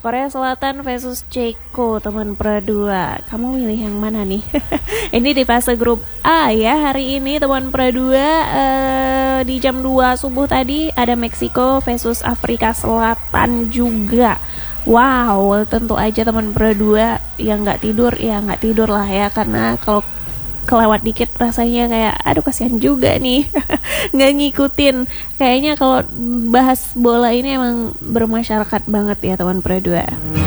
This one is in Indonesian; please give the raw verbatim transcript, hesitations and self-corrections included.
Korea Selatan versus Ceko, teman Pro dua. Kamu milih yang mana nih? Ini di fase grup A ya hari ini, teman Pro dua. uh, Di jam dua subuh tadi ada Meksiko versus Afrika Selatan juga. Wow, tentu aja teman Pro dua yang nggak tidur ya nggak tidur lah ya, karena kalau kelewat dikit rasanya kayak aduh kasihan juga nih nggak ngikutin. Kayaknya kalau bahas bola ini emang bermasyarakat banget ya teman Pro dua.